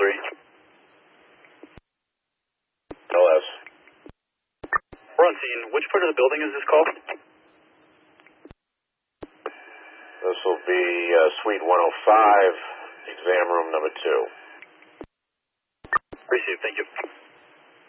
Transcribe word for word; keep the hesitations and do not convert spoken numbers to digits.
three. L S. We're on scene. Which part of the building is this call? This will be uh, Suite one oh five, exam room number two. Received, thank you.